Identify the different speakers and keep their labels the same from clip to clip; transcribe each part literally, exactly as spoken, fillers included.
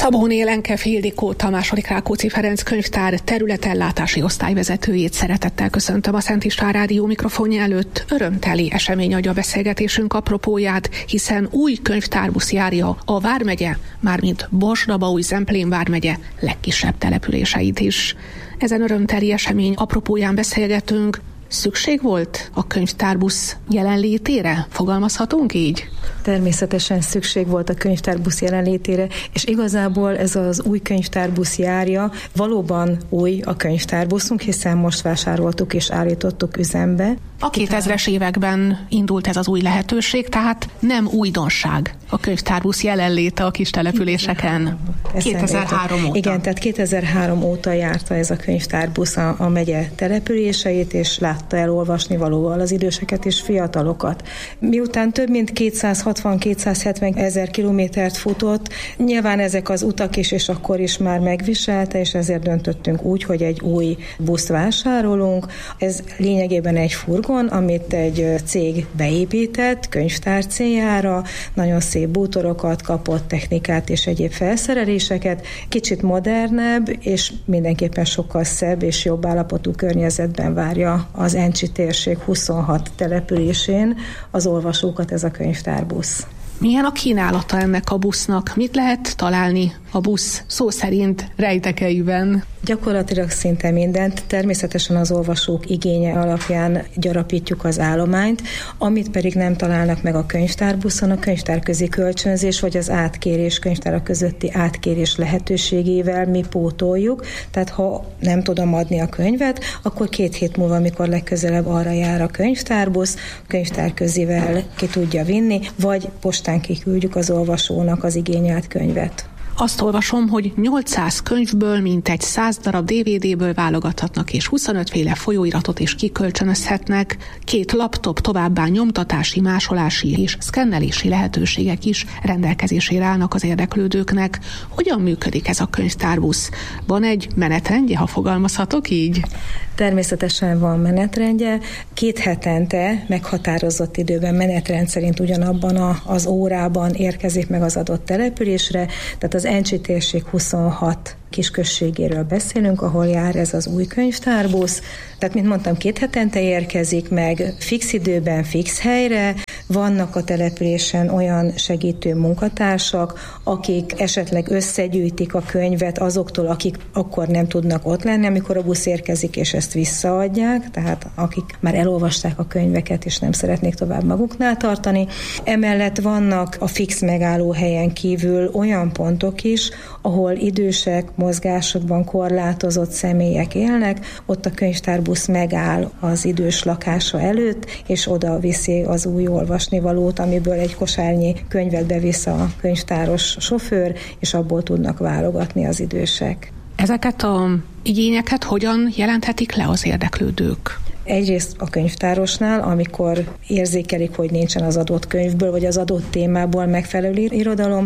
Speaker 1: Szabóné Lenke Ildikót, a második Rákóczi Ferenc könyvtár területellátási osztályvezetőjét szeretettel köszöntöm a Szent István Rádió mikrofonja előtt. Örömteli esemény adja a beszélgetésünk apropóját, hiszen új könyvtárbusz járja a vármegye, mármint Borsod-Abaúj-Zemplén vármegye legkisebb településeit is. Ezen örömteli esemény apropóján beszélgetünk. Szükség volt a könyvtárbusz jelenlétére? Fogalmazhatunk így?
Speaker 2: Természetesen szükség volt a könyvtárbusz jelenlétére, és igazából ez az új könyvtárbusz járja. Valóban új a könyvtárbuszunk, hiszen most vásároltuk és állítottuk üzembe.
Speaker 1: A kétezres években indult ez az új lehetőség, tehát nem újdonság a könyvtárbusz jelenléte a kis településeken. kétezer-három óta.
Speaker 2: Igen, tehát kétezer-három óta járta ez a könyvtárbusz a, a megye településeit, és látta elolvasni valóval az időseket és fiatalokat. Miután több mint kétszázhatvan-kétszázhetven ezer kilométert futott, nyilván ezek az utak is, és akkor is már megviselte, és ezért döntöttünk úgy, hogy egy új buszt vásárolunk. Ez lényegében egy furgon, amit egy cég beépített könyvtár céljára, nagyon szép bútorokat kapott, technikát és egyéb felszereléseket, kicsit modernebb, és mindenképpen sokkal szebb és jobb állapotú környezetben várja az Encsi térség huszonhat településén az olvasókat ez a könyvtárbusz.
Speaker 1: Milyen a kínálata ennek a busznak? Mit lehet találni a busz szó szerint rejtekeiben?
Speaker 2: Gyakorlatilag szinte mindent, természetesen az olvasók igénye alapján gyarapítjuk az állományt, amit pedig nem találnak meg a könyvtárbuszon, a könyvtárközi kölcsönzés vagy az átkérés, könyvtárak közötti átkérés lehetőségével mi pótoljuk, tehát ha nem tudom adni a könyvet, akkor két hét múlva, amikor legközelebb arra jár a könyvtárbusz, a könyvtárközivel ki tudja vinni, vagy postán kiküldjük az olvasónak az igényelt könyvet.
Speaker 1: Azt olvasom, hogy nyolcszáz könyvből mintegy száz darab dé vé déből válogathatnak, és huszonöt féle folyóiratot is kikölcsönözhetnek. Két laptop, továbbá nyomtatási, másolási és szkennelési lehetőségek is rendelkezésére állnak az érdeklődőknek. Hogyan működik ez a könyvtárbusz? Van egy menetrendje, ha fogalmazhatok így?
Speaker 2: Természetesen van menetrendje. Két hetente meghatározott időben menetrend szerint ugyanabban a, az órában érkezik meg az adott településre, tehát az Encsi térség huszonhat kisközségéről beszélünk, ahol jár ez az új könyvtárbusz. Tehát, mint mondtam, két hetente érkezik meg, fix időben, fix helyre. Vannak a településen olyan segítő munkatársak, akik esetleg összegyűjtik a könyvet azoktól, akik akkor nem tudnak ott lenni, amikor a busz érkezik, és ezt visszaadják, tehát akik már elolvasták a könyveket, és nem szeretnék tovább maguknál tartani. Emellett vannak a fix megállóhelyen kívül olyan pontok is, ahol idősek, mozgásokban korlátozott személyek élnek, ott a könyvtárbusz megáll az idős lakása előtt, és oda viszi az új olvasnivalót, amiből egy kosárnyi könyvet bevisz a könyvtáros sofőr, és abból tudnak válogatni az idősek.
Speaker 1: Ezeket a igényeket hogyan jelenthetik le az érdeklődők?
Speaker 2: Egyrészt a könyvtárosnál, amikor érzékelik, hogy nincsen az adott könyvből, vagy az adott témából megfelelő irodalom,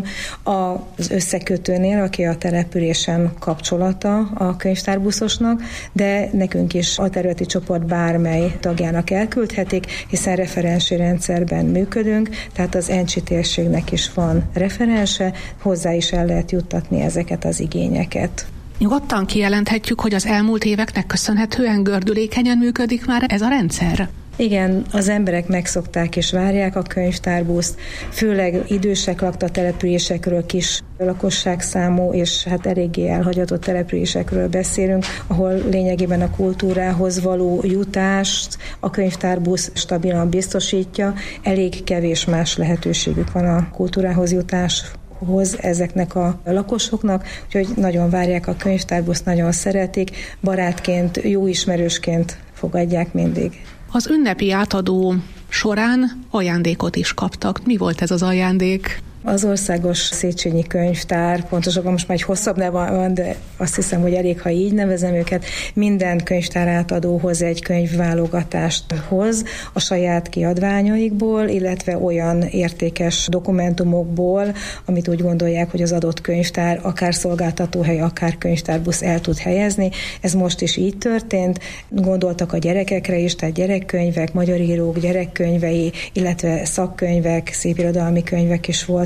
Speaker 2: az összekötőnél, aki a településen kapcsolata a könyvtárbuszosnak, de nekünk is a területi csoport bármely tagjának elküldhetik, hiszen referensi rendszerben működünk, tehát az Encsi térségnek is van referense, hozzá is el lehet juttatni ezeket az igényeket.
Speaker 1: Nyugodtan kijelenthetjük, hogy az elmúlt éveknek köszönhetően gördülékenyen működik már ez a rendszer?
Speaker 2: Igen, az emberek megszokták és várják a könyvtárbuszt, főleg idősek lakta településekről, kis lakosságszámú és hát eléggé elhagyatott településekről beszélünk, ahol lényegében a kultúrához való jutást a könyvtárbusz stabilan biztosítja, elég kevés más lehetőségük van a kultúrához jutás hoz ezeknek a lakosoknak, úgyhogy nagyon várják a könyvtárbuszt, nagyon szeretik, barátként, jó ismerősként fogadják mindig.
Speaker 1: Az ünnepi átadó során ajándékot is kaptak. Mi volt ez az ajándék?
Speaker 2: Az Országos Széchenyi Könyvtár, pontosabban most már egy hosszabb neve van, de azt hiszem, hogy elég, ha így nevezem őket, minden könyvtár átadóhoz egy könyvválogatást hoz a saját kiadványaikból, illetve olyan értékes dokumentumokból, amit úgy gondolják, hogy az adott könyvtár akár szolgáltatóhely, akár könyvtárbusz el tud helyezni. Ez most is így történt. Gondoltak a gyerekekre is, tehát gyerekkönyvek, magyar írók gyerekkönyvei, illetve szakkönyvek, szépirodalmi könyvek is voltak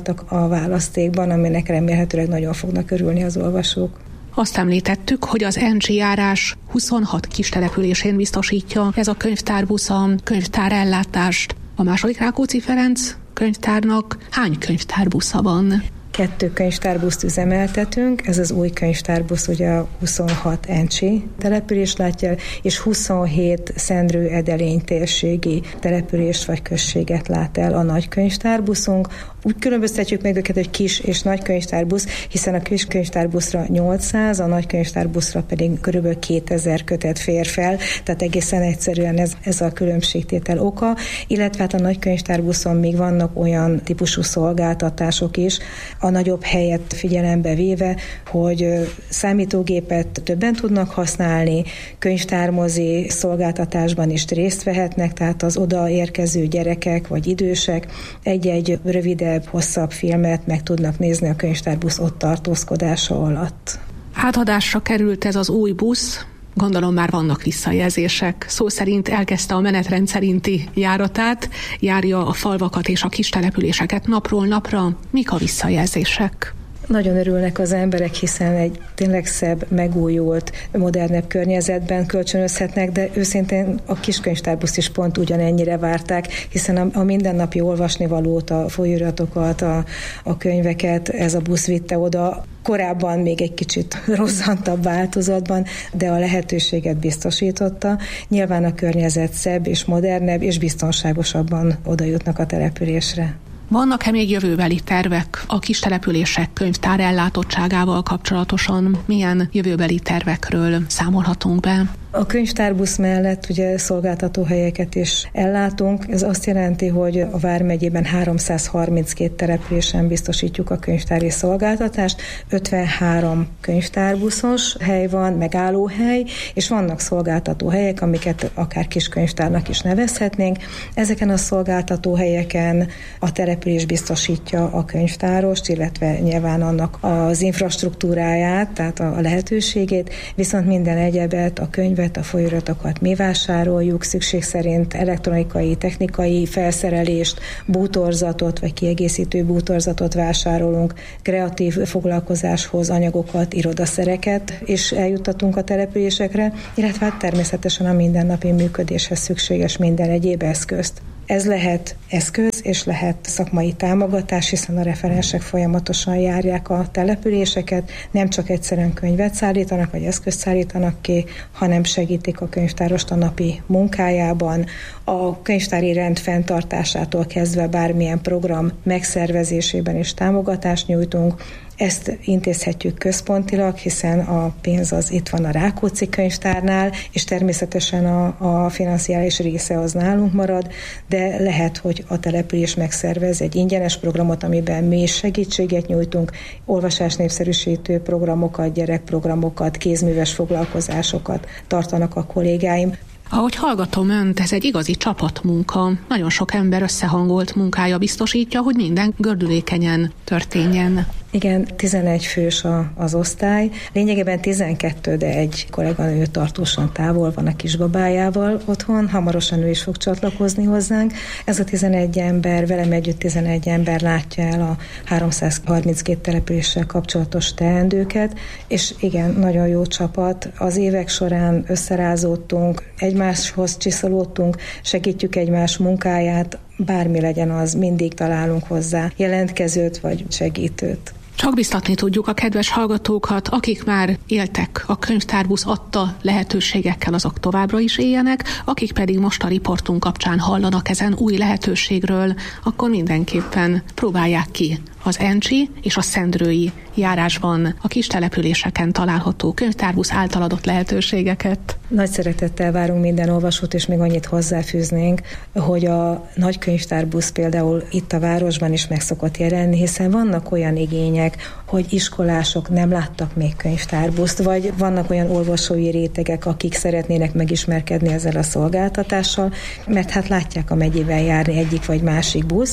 Speaker 2: voltak a választékban, aminek remélhetőleg nagyon fognak örülni az olvasók.
Speaker 1: Azt említettük, hogy az en gé járás huszonhat kis településén biztosítja ez a könyvtárbusz a könyvtárellátást. A második Rákóczi Ferenc könyvtárnak hány könyvtárbusza van?
Speaker 2: Kettő könyvtárbuszt üzemeltetünk, ez az új könyvtárbusz ugye a huszonhat Encsi település látja, és huszonhét Szendrő-Edelény térségi települést vagy községet lát el a nagy könyvtárbuszunk. Úgy különböztetjük meg őket, hogy kis és nagy könyvtárbusz, hiszen a kis könyvtárbuszra nyolcszáz, a nagy könyvtárbuszra pedig körülbelül kétezer kötet fér fel, tehát egészen egyszerűen ez, ez a különbségtétel oka, illetve hát a nagy könyvtárbuszon még vannak olyan típusú szolgáltatások is, a nagyobb helyet figyelembe véve, hogy számítógépet többen tudnak használni, könyvtármozi szolgáltatásban is részt vehetnek, tehát az oda érkező gyerekek vagy idősek egy-egy rövidebb, hosszabb filmet meg tudnak nézni a könyvtárbusz ott tartózkodása alatt.
Speaker 1: Átadásra került ez az új busz, gondolom már vannak visszajelzések. Szó szerint elkezdte a menetrend szerinti járatát, járja a falvakat és a kis településeket napról napra. Mik a visszajelzések?
Speaker 2: Nagyon örülnek az emberek, hiszen egy tényleg szebb, megújult, modernebb környezetben kölcsönözhetnek, de őszintén a kiskönyvtárbuszt is pont ugyanennyire várták, hiszen a, a mindennapi olvasnivalót, a folyóiratokat, a, a könyveket ez a busz vitte oda. Korábban még egy kicsit rosszantabb változatban, de a lehetőséget biztosította. Nyilván a környezet szebb és modernebb, és biztonságosabban oda jutnak a településre.
Speaker 1: Vannak-e még jövőbeli tervek a kis települések könyvtár ellátottságával kapcsolatosan? Milyen jövőbeli tervekről számolhatunk be?
Speaker 2: A könyvtárbusz mellett ugye szolgáltatóhelyeket is ellátunk. Ez azt jelenti, hogy a vármegyében háromszázharminckét településen biztosítjuk a könyvtári szolgáltatást, ötvenhárom könyvtárbuszos hely van, megállóhely, és vannak szolgáltatóhelyek, amiket akár kiskönyvtárnak is nevezhetnénk. Ezeken a szolgáltatóhelyeken a település biztosítja a könyvtárost, illetve nyilván annak az infrastruktúráját, tehát a lehetőségét, viszont minden egyebet, a könyv a folyóiratokat mi vásároljuk, szükség szerint elektronikai, technikai felszerelést, bútorzatot vagy kiegészítő bútorzatot vásárolunk, kreatív foglalkozáshoz anyagokat, irodaszereket és eljuttatunk a településekre, illetve hát természetesen a mindennapi működéshez szükséges minden egyéb eszközt. Ez lehet eszköz, és lehet szakmai támogatás, hiszen a referensek folyamatosan járják a településeket, nem csak egyszerűen könyvet szállítanak, vagy eszközt szállítanak ki, hanem segítik a könyvtárost a napi munkájában, a könyvtári rend fenntartásától kezdve bármilyen program megszervezésében is támogatást nyújtunk. Ezt intézhetjük központilag, hiszen a pénz az itt van a Rákóczi könyvtárnál, és természetesen a, a financiális része az nálunk marad, de lehet, hogy a település megszervez egy ingyenes programot, amiben mi is segítséget nyújtunk, olvasásnépszerűsítő programokat, gyerekprogramokat, kézműves foglalkozásokat tartanak a kollégáim.
Speaker 1: Ahogy hallgatom önt, ez egy igazi csapatmunka. Nagyon sok ember összehangolt munkája biztosítja, hogy minden gördülékenyen történjen.
Speaker 2: Igen, tizenegy fős a, az osztály. Lényegében tizenkettő, de egy kolléganő tartósan távol van a kisbabájával otthon, hamarosan ő is fog csatlakozni hozzánk. Ez a tizenegy ember, velem együtt tizenegy ember látja el a háromszázharminckét településsel kapcsolatos teendőket, és igen, nagyon jó csapat. Az évek során összerázódtunk, egymáshoz csiszolódtunk, segítjük egymás munkáját, bármi legyen az, mindig találunk hozzá jelentkezőt vagy segítőt.
Speaker 1: Csak biztatni tudjuk a kedves hallgatókat, akik már éltek a könyvtárbusz adta lehetőségekkel, azok továbbra is éljenek, akik pedig most a riportunk kapcsán hallanak ezen új lehetőségről, akkor mindenképpen próbálják ki az Encsi és a Szendrői járásban a kis településeken található könyvtárbusz által adott lehetőségeket.
Speaker 2: Nagy szeretettel várunk minden olvasót, és még annyit hozzáfűznénk, hogy a nagy könyvtárbusz például itt a városban is meg szokott jelenni, hiszen vannak olyan igények, hogy iskolások nem láttak még könyvtárbuszt, vagy vannak olyan olvasói rétegek, akik szeretnének megismerkedni ezzel a szolgáltatással, mert hát látják a megyében járni egyik vagy másik buszt.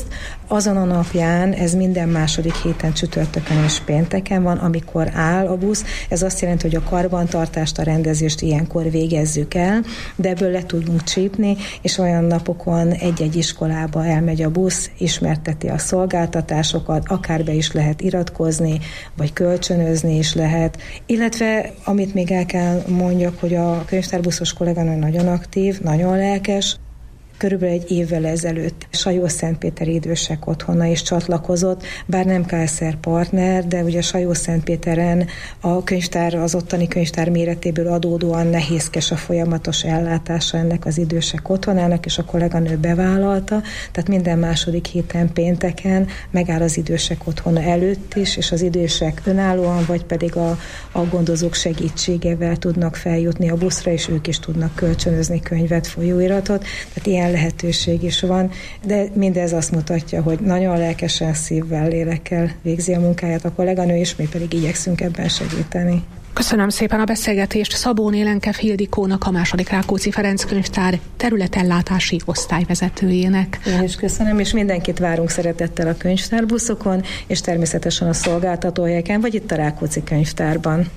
Speaker 2: Azon a napján ez minden második héten csütörtökön és pénteken van, amikor áll a busz. Ez azt jelenti, hogy a karbantartást, a rendezést ilyenkor végezzük el, de ebből le tudunk csípni, és olyan napokon egy-egy iskolába elmegy a busz, ismerteti a szolgáltatásokat, akár be is lehet iratkozni, vagy kölcsönözni is lehet. Illetve, amit még el kell mondjak, hogy a könyvtárbuszos kolléganő nagyon aktív, nagyon lelkes. Körülbelül egy évvel ezelőtt Sajó-Szentpéteri Idősek Otthona is csatlakozott, bár nem ká es er partner, de ugye Sajó-Szentpéteren a könyvtár, az ottani könyvtár méretéből adódóan nehézkes a folyamatos ellátása ennek az idősek otthonának, és a kolléganő bevállalta, tehát minden második héten pénteken megáll az idősek otthona előtt is, és az idősek önállóan, vagy pedig a, a gondozók segítségével tudnak feljutni a buszra, és ők is tudnak kölcsönözni könyvet, folyóiratot, tehát ilyen lehetőség is van, de mindez azt mutatja, hogy nagyon lelkesen, szívvel, lélekkel végzi a munkáját a kolléganő, és mi pedig igyekszünk ebben segíteni.
Speaker 1: Köszönöm szépen a beszélgetést Szabó Nélenke Ildikónak, a második Rákóczi Ferenc könyvtár területellátási osztályvezetőjének.
Speaker 2: Én is köszönöm, és mindenkit várunk szeretettel a könyvtárbuszokon, és természetesen a szolgáltatóhelyeken, vagy itt a Rákóczi könyvtárban.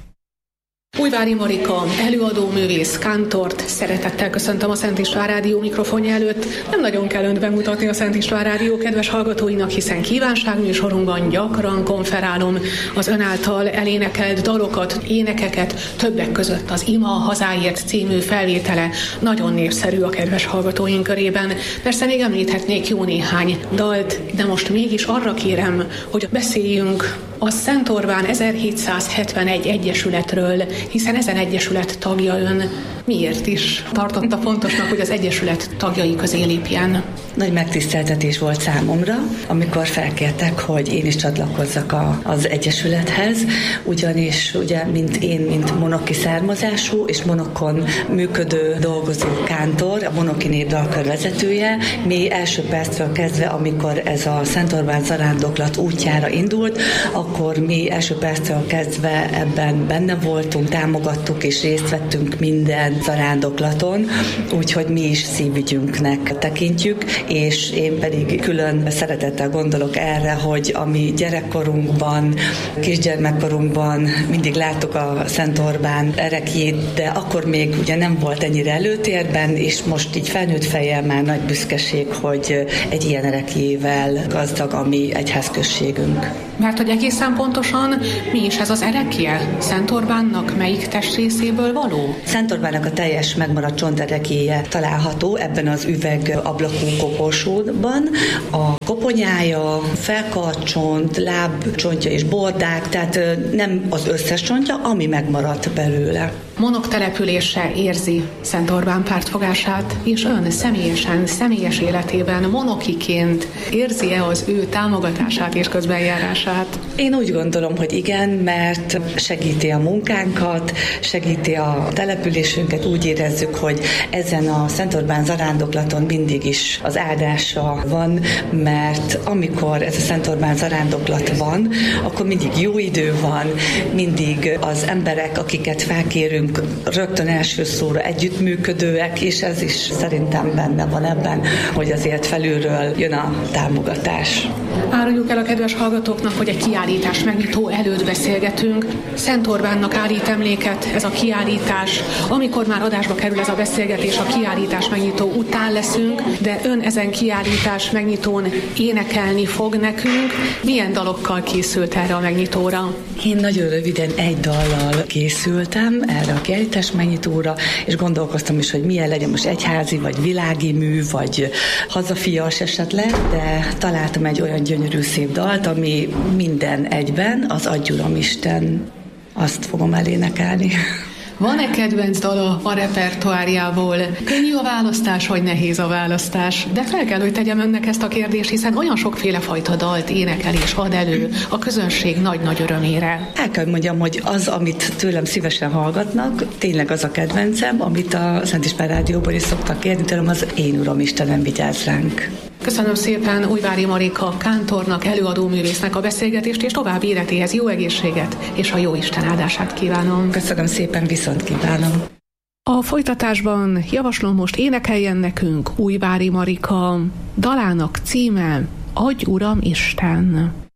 Speaker 1: Újvári Marika, előadóművész, kántort szeretettel köszöntöm a Szent István Rádió mikrofonja előtt. Nem nagyon kell önt bemutatni a Szent István Rádió kedves hallgatóinak, hiszen kívánságműsorunkban gyakran konferálom az ön által elénekelt dalokat, énekeket, többek között az Ima a hazáért című felvétele nagyon népszerű a kedves hallgatóink körében. Persze még említhetnék jó néhány dalt, de most mégis arra kérem, hogy beszéljünk a Szent Orbán ezerhétszázhetvenegy egyesületről, hiszen ezen egyesület tagja ön. Miért is tartotta fontosnak, hogy az egyesület tagjai közé lépjen?
Speaker 3: Nagy megtiszteltetés volt számomra, amikor felkértek, hogy én is csatlakozzak a, az egyesülethez, ugyanis ugye, mint én, mint monoki származású és monokon működő dolgozó kántor, a monoki népdalkör vezetője, mi első perctől kezdve, amikor ez a Szent Orbán zarándoklat útjára indult, akkor mi első perctől kezdve ebben benne voltunk, támogattuk és részt vettünk minden zarándoklaton, úgyhogy mi is szívügyünknek tekintjük, és én pedig külön szeretettel gondolok erre, hogy ami gyerekkorunkban, kisgyermekkorunkban mindig láttuk a Szent Orbán erekjét, de akkor még ugye nem volt ennyire előtérben, és most így felnőtt fejjel már nagy büszkeség, hogy egy ilyen erekjével gazdag a mi egyházközségünk.
Speaker 1: Mert hogy egészen pontosan mi is ez az erekje? Szent Orbánnak melyik testrészéből való?
Speaker 3: Szent Orbánnak a teljes megmaradt csonterekjéje található ebben az üvegablakú koporsóban. A koponyája, felkarcsont, lábcsontja és bordák, tehát nem az összes csontja, ami megmaradt belőle.
Speaker 1: Monok települése érzi Szent Orbán pártfogását, és ön személyesen, személyes életében monokiként érzi-e az ő támogatását és közbenjárását?
Speaker 3: Én úgy gondolom, hogy igen, mert segíti a munkánkat, segíti a településünket, úgy érezzük, hogy ezen a Szent Orbán zarándoklaton mindig is az áldása van, mert amikor ez a Szent Orbán zarándoklat van, akkor mindig jó idő van, mindig az emberek, akiket felkérünk, rögtön első szóra együttműködőek, és ez is szerintem benne van ebben, hogy azért felülről jön a támogatás.
Speaker 1: Áruljuk el a kedves hallgatóknak, hogy egy kiállítás megnyitó előtt beszélgetünk. Szent Orbánnak állít emléket ez a kiállítás. Amikor már adásba kerül ez a beszélgetés, a kiállítás megnyitó után leszünk, de ön ezen kiállítás megnyitón énekelni fog nekünk. Milyen dalokkal készült erre a megnyitóra?
Speaker 3: Én nagyon röviden egy dallal készültem erre a kiállítás megnyitóra, és gondolkoztam is, hogy milyen legyen most egyházi, vagy világi mű, vagy hazafias esetleg, de találtam egy olyan gyönyörű szép dalt, ami minden egyben, az Adj Uram Isten, azt fogom elénekelni.
Speaker 1: Van-e kedvenc dala a repertoárjából? Könnyű a választás, vagy nehéz a választás? De fel kell, hogy tegyem önnek ezt a kérdést, hiszen olyan sokféle fajta dalt énekel és ad elő a közönség nagy-nagy örömére.
Speaker 3: El kell mondjam, hogy az, amit tőlem szívesen hallgatnak, tényleg az a kedvencem, amit a Szent István Rádióban is szoktak kérni tőlem, az Én Uram Istenem, vigyázz ránk.
Speaker 1: Köszönöm szépen Újvári Marika kántornak, előadóművésznek a beszélgetést, és további életéhez jó egészséget, és a jó Isten áldását kívánom.
Speaker 3: Köszönöm szépen, viszont kívánom.
Speaker 1: A folytatásban javaslom, most énekeljen nekünk Újvári Marika dalának címe Adj, Uram Isten!